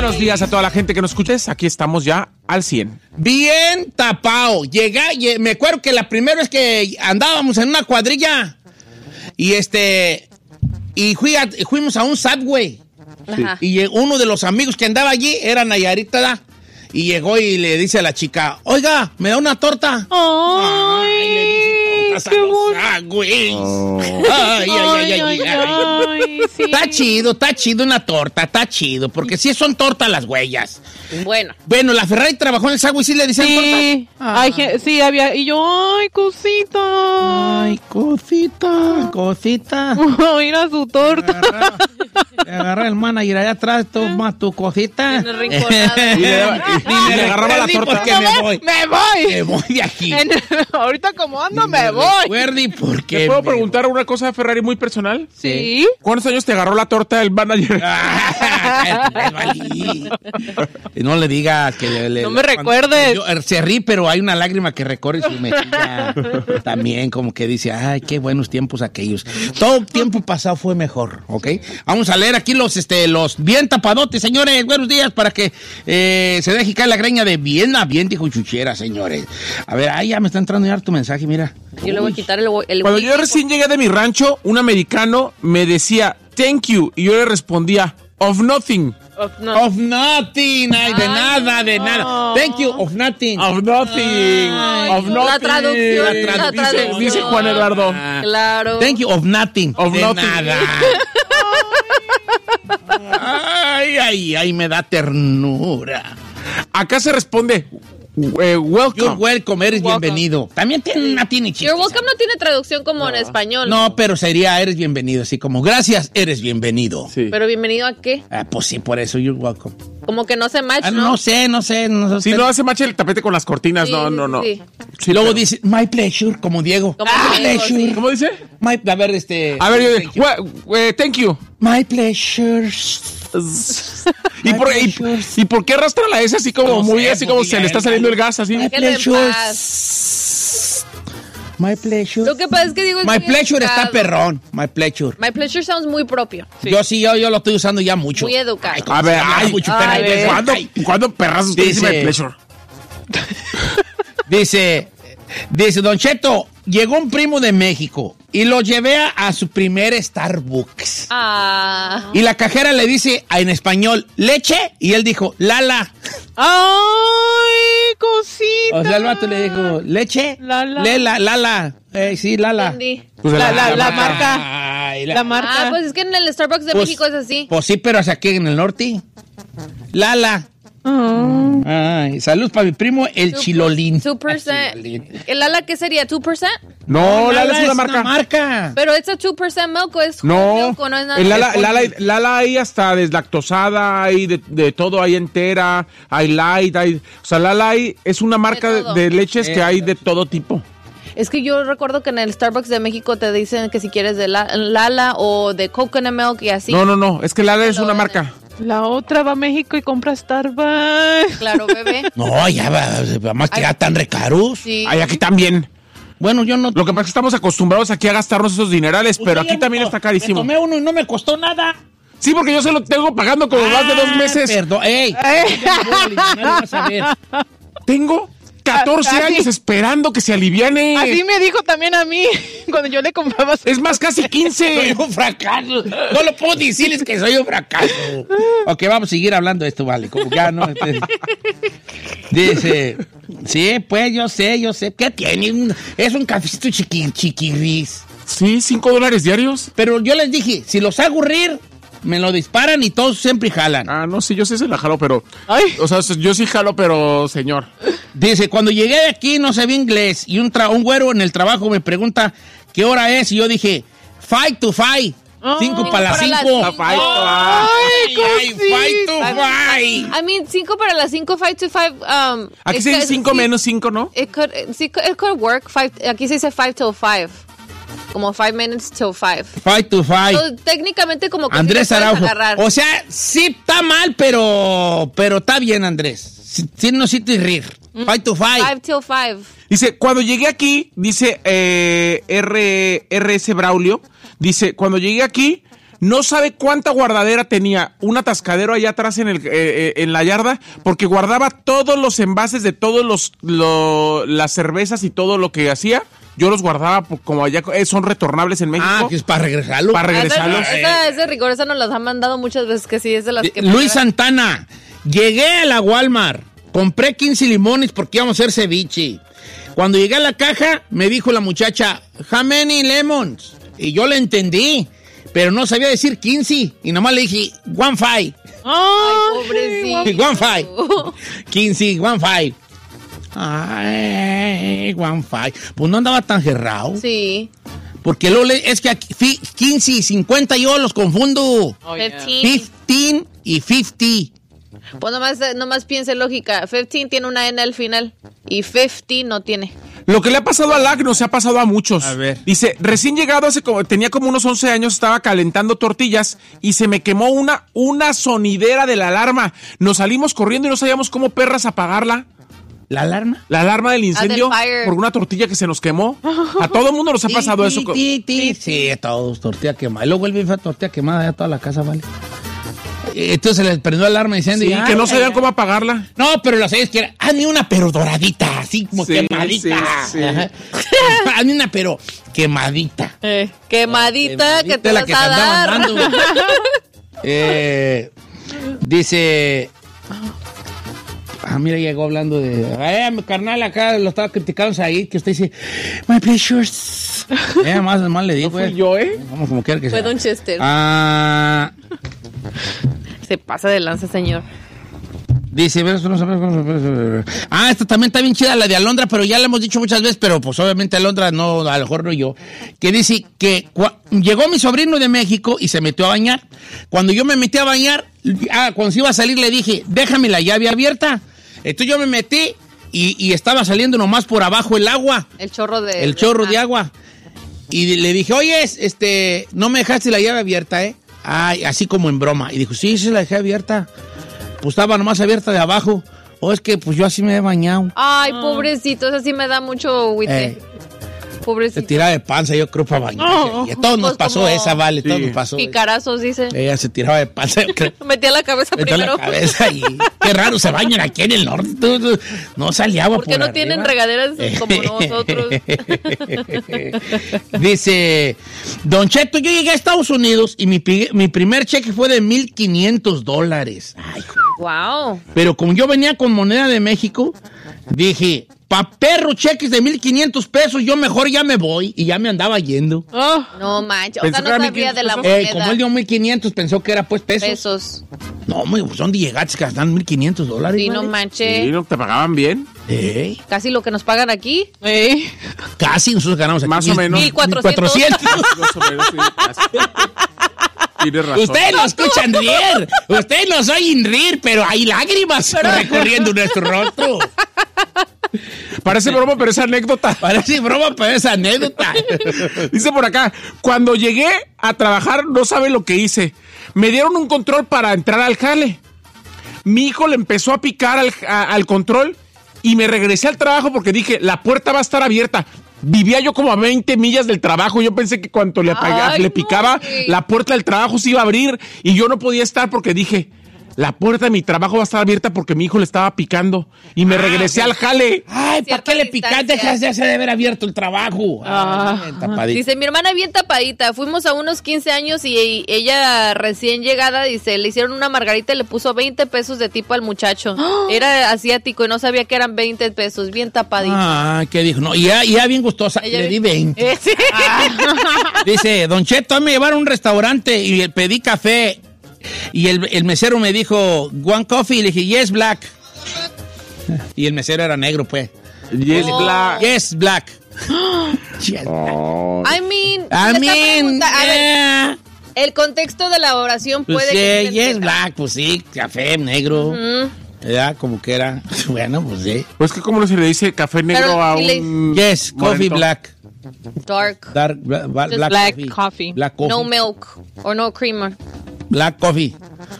buenos días a toda la gente que nos escuches. Aquí estamos ya al 100. Bien tapado. Me acuerdo que la primera vez que andábamos en una cuadrilla y fuimos a un Subway. Ajá. Y uno de los amigos que andaba allí era Nayarita, ¿da? Y llegó y le dice a la chica, oiga, ¿me da una torta? Ay, le dice tortas qué a los bonito. Subways. Ay. Sí. Está chido una torta, está chido, porque sí son tortas las huellas. Bueno. Bueno, la Ferrari trabajó en el Subway, ¿sí le decían Sí, tortas? sí, había. Y yo, ay, cosita. Ay, cosita. Mira su torta. Te agarra el manager allá atrás, toma tu cosita. En el rinconado. Y le agarraba la torta. Porque me voy de aquí. Ahorita como ando, me voy. Recuerde porque... ¿Te puedo preguntar una cosa, Ferrari, muy personal? Sí. ¿Cuántos años te agarró la torta el manager? No le diga que No me recuerdes. Se ríe, pero hay una lágrima que recorre su mejilla. También como que dice, ay, qué buenos tiempos aquellos. Todo tiempo pasado fue mejor, ¿ok? Vamos a leer aquí los bien tapadotes, señores. Buenos días, para que se deje caer la greña de bien a bien, dijo Chuchera, señores. A ver, ya me está entrando ya tu mensaje, mira. Yo le voy a quitar el Cuando yo recién llegué de mi rancho, un americano me decía, thank you, y yo le respondía, of nothing. Of nothing, ay, de nada. Thank you, of nothing. Of nothing. Of nothing. La traducción. Dice Juan Eduardo. Claro. Thank you, of nothing. Of de nothing. nada. Ay, me da ternura. Acá se responde, welcome. You're welcome, eres bienvenido. También tiene chistes. Your welcome no tiene traducción como en español. No, pero sería eres bienvenido, así como gracias, eres bienvenido. Sí. Pero bienvenido a qué? Pues sí, por eso, you're welcome. Como que no se match, ¿no? No sé. Si no hace match el tapete con las cortinas, Sí, no. sí. Sí, Luego pero- dice, my pleasure, como Diego. Como My Diego, pleasure. sí. ¿Cómo dice? A ver, A ver, yo thank you. thank you. My pleasure. ¿Y por qué arrastra la S así como No muy sé, así como porque se ya le está el- saliendo el gas así? My Déjenlo en pleasure. paz. My pleasure. Lo que pasa es que digo... es My muy pleasure está educado. perrón. My pleasure. My pleasure sounds muy propio. Yo lo estoy usando ya mucho. Muy educado. Ay, A ver, habla mucho, pero ay, hay veces- ¿Cuándo perras usted dice Dice- my pleasure? Dice, Don Cheto, llegó un primo de México y lo llevé a su primer Starbucks. Ah. Y la cajera le dice en español, ¿leche? Y él dijo, Lala. Ay, cosita. O sea, el vato le dijo, ¿leche? Lala. Lala. Sí, Lala. Entendí. Pues La marca. Ay, La marca. Ah, pues es que en el Starbucks de Pues- México es así. Pues sí, pero hacia aquí en el norte. Lala. Ay, salud para mi primo, el Chilolín. 2%. ¿El ala qué sería? ¿2%? No, Lala es una una marca. marca. Pero es a 2% milk o es No, milk o no es nada. el Lala hay hasta deslactosada, hay de todo, hay entera, hay light, o sea, Lala es una marca De todo. de leches que hay de todo tipo. Es que yo recuerdo que en el Starbucks de México te dicen que si quieres de Lala o de coconut milk y así. No, es que Lala es Lo una venden. marca. La otra va a México y compra Starbucks. Claro, bebé. No, ya va más que ya tan recaros. Sí. Hay aquí también. Bueno, yo no. Lo que pasa es que estamos acostumbrados aquí a gastarnos esos dinerales, pero aquí también está carísimo. Me tomé uno y no me costó nada. Sí, porque yo se lo tengo pagando como más de 2 meses. Perdón, ey. Ya me voy a aliviar, vas a ver. Tengo 14 Así. años esperando que se aliviane. Así me dijo también a mí cuando yo le compraba. Es más, casi Soy 15. un fracaso. No lo puedo decirles que soy un fracaso. Ok, vamos a seguir hablando de esto, vale. Como ya no. Dice, sí, pues yo sé. ¿Qué tiene? Es un cafecito chiquirris. Sí, $5 diarios. Pero yo les dije, si los hago rir, me lo disparan y todos siempre jalan. Ah, no, sí, yo sí se la jalo, pero... Ay. O sea, yo sí jalo, pero señor. Dice, cuando llegué de aquí no sabía inglés y un güero en el trabajo me pregunta qué hora es y yo dije, 5 to 5. 5 para las 5. Ay, cosita. I I mean, 5 para las 5, 5 to 5. Aquí se dice 5 menos 5, ¿no? It could work. Aquí se dice 5 till 5. Como 5 minutes till 5. 5 to 5. So, técnicamente como que Andrés sí lo puedes Araujo. agarrar. O sea, sí está mal, pero está bien, Andrés. Sí, no sí te rir. 5 to 5. 5 till 5. Dice, cuando llegué aquí, dice RS Braulio, dice, cuando llegué aquí, No sabe cuánta guardadera tenía un atascadero allá atrás en la yarda, porque guardaba todos los envases de todos las cervezas y todo lo que hacía. Yo los guardaba como allá son retornables en México. Ah, que es para regresarlo. Para regresarlos. Ese rigor, esa nos las han mandado muchas veces, que sí, es de las que... Luis Santana, llegué a la Walmart, compré 15 limones porque íbamos a hacer ceviche. Cuando llegué a la caja, me dijo la muchacha, how many lemons? Y yo le entendí, pero no sabía decir 15. Y nomás le dije, 15. Ay, pobrecito. 15, 15. Ay, 15. Pues no andaba tan cerrado. Sí. Porque es que aquí 15 y 50 yo los confundo. 15 y 50. Pues nomás piense lógica. 15 tiene una N al final y 50 no tiene. Lo que le ha pasado a Lagno se ha pasado a muchos. A ver. Dice, recién llegado tenía como unos 11 años, estaba calentando tortillas y se me quemó una sonidera de la alarma. Nos salimos corriendo y no sabíamos cómo perras apagarla. ¿La alarma? La alarma del incendio del fire. por una tortilla que se nos quemó. A todo el mundo nos ha pasado eso. Sí, a todos, tortilla quemada. Y luego el bife tortilla quemada, ya toda la casa, vale. Entonces se les prendió la alarma diciendo... Sí, que no sabían cómo apagarla. No, pero la sabes que era... Hazme una pero doradita, así como quemadita. Sí. Hazme una pero quemadita. Quemadita que te la vas que a te dar. andaban dando. Dice... mira, llegó hablando de... mi carnal acá lo estaba criticando ahí, que usted dice... My pleasures. Más le digo. No fui yo, Vamos, como quiera que sea. Fue Don Chester. Se pasa de lanza, señor. Dice... esta también está bien chida, la de Alondra, pero ya la hemos dicho muchas veces, pero pues obviamente Alondra no, a lo mejor no yo. Que dice que llegó mi sobrino de México y se metió a bañar. Cuando yo me metí a bañar, cuando se iba a salir le dije, déjame la llave abierta. Entonces yo me metí y estaba saliendo nomás por abajo el agua. El chorro de... El chorro de agua. Y le dije, oye, no me dejaste la llave abierta, ¿eh? Ay, así como en broma. Y dijo, sí, la dejé abierta. Pues estaba nomás abierta de abajo. Es que pues yo así me he bañado. Ay, pobrecito, eso sí me da mucho huite. Pobrecito. Se tiraba de panza, yo creo, para bañarse. Y a todos nos pasó como... esa, vale, todos nos pasó. Picarazos, dice. Ella se tiraba de panza, yo creo. Metía la cabeza primero. La cabeza y qué raro se bañan aquí en el norte. No salía agua por ¿Por qué no tienen regaderas como nosotros? Dice, Don Cheto, yo llegué a Estados Unidos y mi primer cheque fue de $1,500. Ay, wow. Pero como yo venía con moneda de México, dije, pa' perro cheques de $1,500, yo mejor ya me voy. Y ya me andaba yendo. No manches, o sea, no sabía de la moneda. Como él dio 1,500, pensó que era pues pesos. Pesos. No, pues son de llegates que gastan $1,500. Sí, no manches. Sí, ¿no te pagaban bien? Casi lo que nos pagan aquí. Casi, nosotros ganamos aquí. Más o menos. 1,400. Más o menos, sí, casi. Tienes razón. Ustedes no escuchan reír. Ustedes nos oyen reír, pero hay lágrimas recorriendo nuestro rostro. Parece broma, pero es anécdota. Parece broma, pero es anécdota. Dice por acá, cuando llegué a trabajar, no sabe lo que hice. Me dieron un control para entrar al jale. Mi hijo le empezó a picar al control y me regresé al trabajo porque dije, la puerta va a estar abierta. Vivía yo como a 20 millas del trabajo. Yo pensé que cuando le picaba, la puerta del trabajo se iba a abrir y yo no podía estar porque dije, la puerta de mi trabajo va a estar abierta porque mi hijo le estaba picando y me regresé al jale. Ay, ¿para qué le picaste? Dejaste de haber abierto el trabajo. Dice, mi hermana bien tapadita. Fuimos a unos 15 años y ella recién llegada, dice, le hicieron una margarita y le puso 20 pesos de tipo al muchacho. Era asiático y no sabía que eran 20 pesos, bien tapadita. ¿Qué dijo? No, y ya bien gustosa. Ella le di 20. Sí. Dice, Don Cheto, me llevaron a un restaurante y pedí café. Y el mesero me dijo, one coffee, y le dije, yes, black. Y el mesero era negro, pues. Yes, black. Yes, black. I mean, el contexto de la oración pues puede que... yes, black, pues sí, café negro. Ya, como que era. Bueno, pues sí. Pues que como se le dice café negro pero a un... Yes, coffee black. Dark. Black coffee. Black coffee. No milk or no creamer. Black coffee.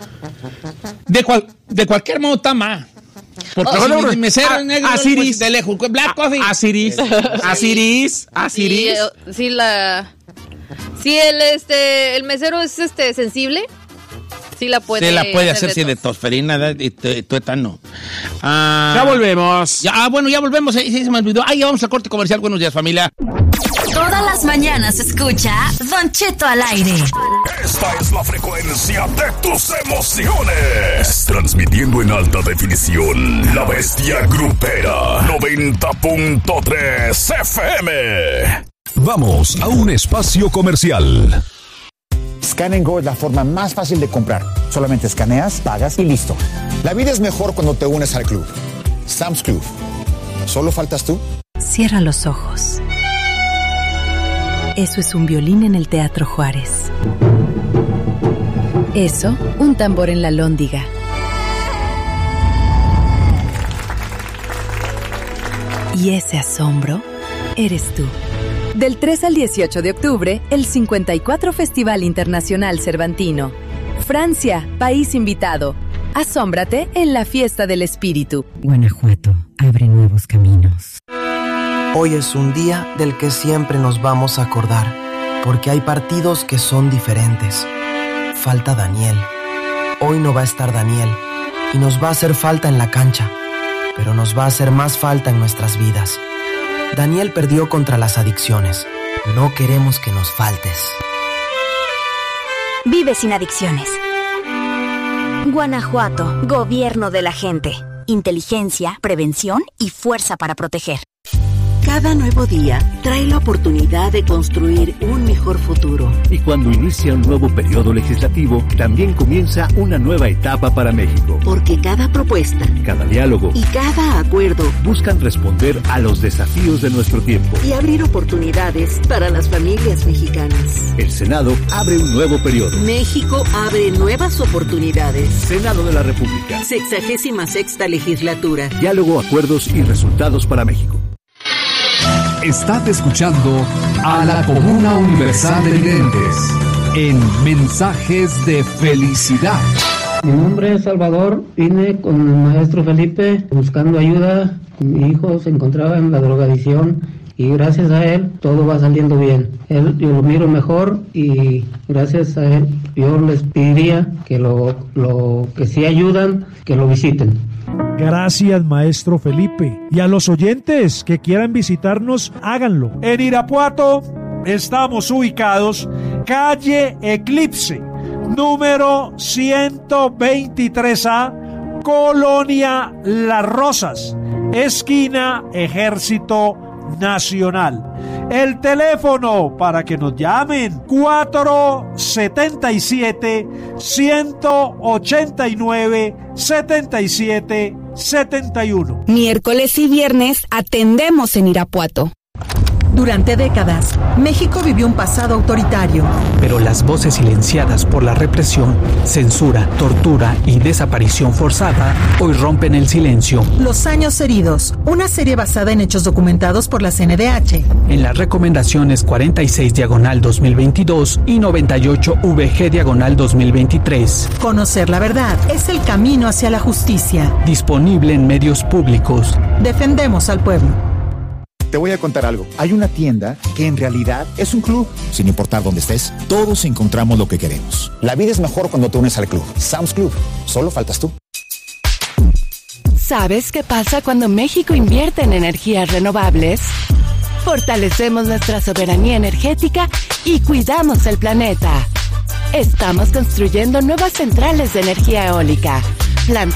De cualquier modo está más. Porque si me cero negro pues, de lejos. Black coffee. Asiris. Sí, Si el mesero es sensible, sí la puede hacer, sí, de tosferina y tuétano. Ya volvemos. Ya volvemos. Sí, se me olvidó. Ya vamos a corte comercial. Buenos días, familia. Todas las mañanas escucha Don Cheto al aire. Esta es la frecuencia de tus emociones. Transmitiendo en alta definición, La Bestia Grupera 90.3 FM. Vamos a un espacio comercial. Scan & Go es la forma más fácil de comprar. Solamente escaneas, pagas y listo. La vida es mejor cuando te unes al club. Sam's Club. ¿Solo faltas tú? Cierra los ojos. Eso es un violín en el Teatro Juárez. Eso, un tambor en la Lóndiga. Y ese asombro, eres tú. Del 3 al 18 de octubre, el 54 Festival Internacional Cervantino. Francia, país invitado. Asómbrate en la fiesta del espíritu. Guanajuato, abre nuevos caminos. Hoy es un día del que siempre nos vamos a acordar, porque hay partidos que son diferentes. Falta Daniel. Hoy no va a estar Daniel, y nos va a hacer falta en la cancha, pero nos va a hacer más falta en nuestras vidas. Daniel perdió contra las adicciones. No queremos que nos faltes. Vive sin adicciones. Guanajuato, gobierno de la gente. Inteligencia, prevención y fuerza para proteger. Cada nuevo día trae la oportunidad de construir un mejor futuro. Y cuando inicia un nuevo periodo legislativo, también comienza una nueva etapa para México. Porque cada propuesta, cada diálogo y cada acuerdo buscan responder a los desafíos de nuestro tiempo y abrir oportunidades para las familias mexicanas. El Senado abre un nuevo periodo. México abre nuevas oportunidades. Senado de la República. 66ª legislatura. Diálogo, acuerdos y resultados para México. Estás escuchando a la Comuna Universal de Videntes en Mensajes de Felicidad. Mi nombre es Salvador, vine con el maestro Felipe buscando ayuda. Mi hijo se encontraba en la drogadicción y gracias a él todo va saliendo bien. Yo lo miro mejor y gracias a él yo les pediría que lo que sí ayudan, que lo visiten. Gracias, maestro Felipe. Y a los oyentes que quieran visitarnos, háganlo. En Irapuato estamos ubicados calle Eclipse, número 123A, Colonia Las Rosas, esquina Ejército Nacional. El teléfono para que nos llamen 477-189-7771. Miércoles y viernes atendemos en Irapuato. Durante décadas, México vivió un pasado autoritario. Pero las voces silenciadas por la represión, censura, tortura y desaparición forzada hoy rompen el silencio. Los años heridos, una serie basada en hechos documentados por la CNDH. En las recomendaciones 46/2022 y 98-VG/2023. Conocer la verdad es el camino hacia la justicia. Disponible en medios públicos. Defendemos al pueblo. Te voy a contar algo. Hay una tienda que en realidad es un club. Sin importar dónde estés, todos encontramos lo que queremos. La vida es mejor cuando te unes al club. Sam's Club. Solo faltas tú. ¿Sabes qué pasa cuando México invierte en energías renovables? Fortalecemos nuestra soberanía energética y cuidamos el planeta. Estamos construyendo nuevas centrales de energía eólica, plantas